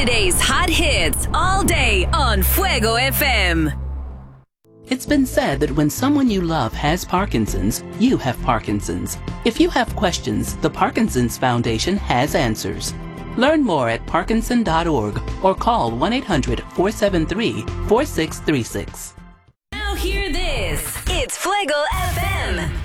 Today's hot hits all day on Fuego FM. It's been said that when someone you love has Parkinson's, you have Parkinson's. If you have questions, the Parkinson's Foundation has answers. Learn more at parkinson.org or call 1-800-473-4636. Now hear this. It's Fuego FM.